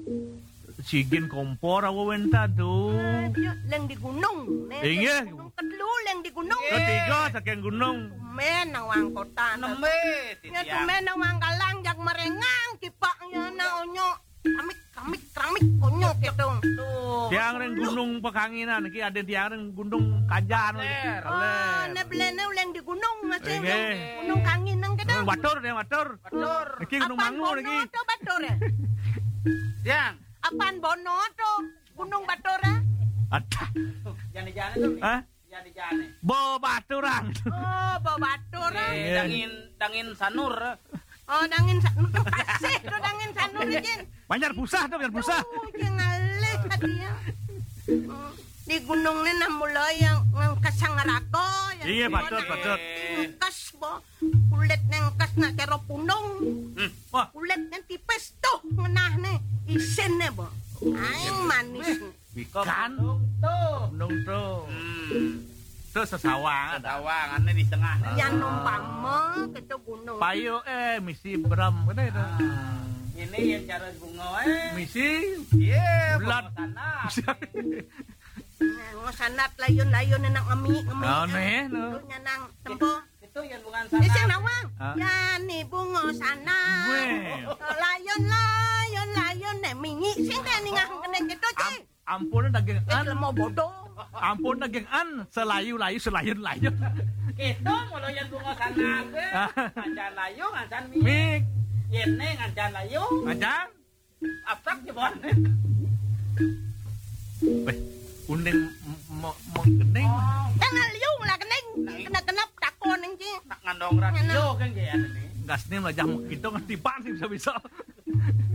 Sigin kompor awawenta tuh. Leng di gunung. Iya. Gunung kedua leng di gunung. Ketiga saking gunung. Tumen nawang kota. Nembe Ya tumen nawang galang jak merengang kipaknya na onyo. Kramik onyo gitu. tuh. Tiang reng gunung pekanginan iki ada tiang reng gunung kajan. Oh, neblene leng di gunung masih. Iya. Gunung kanginang gitu. Watur dia watur. Batur. Iki gunung mangu lagi. Bono to batur ya? Yang Apaan Bono to? Gunung Batur ya? Ada. jane-jane tuh. Hah? Jane-jane. Bo baturang. Oh, bawa Batur ya? Dangin sanur. Oh, dangin sanur kasih tuh dangin sanur jen. Banyak busah tuh, banyak busah. Jangalih tadi ya. Di gunung ini mulai yang kasangarako. Iya, batur. Ngkas bo. Kulit nengkas nak kero punung. Wah, Kulit yang tipis tuh ngenah nih. Isin nih bo. Aing manis. ikan. Tuh. Gunung tuh. Tuh sesawang. Tawangannya di tengah. Yang numpang mah ke gunung. Payo misi beram kena itu. Ini yang cara bunga Misi Iya, Bulat. sana. Ngosanat layun-layun nang ngemi. Oh, nih, no. Dunya nang tempo. Itu yang bukan Ini sing sana. nawang. Ah. Ya ni bunga sana. Weh. Layun mingi sing teh ningah kene gitu ci. Ampun daging an. Mau bodoh. Ampun daging an. Selayu-layu selayun-layun. Itu kalau yang bunga sana gue. Ngancan layu, ngancan mie. Mik. Ini ngancan layu. Ajang. Abstrak jebon. Weh. Kuning mau gening. Tangan liung lah kening. Kena tako ning ci. Nak ngandong radio kan kayak ini. Gas nih lah jam gitu ngerti pan sih bisa-bisa.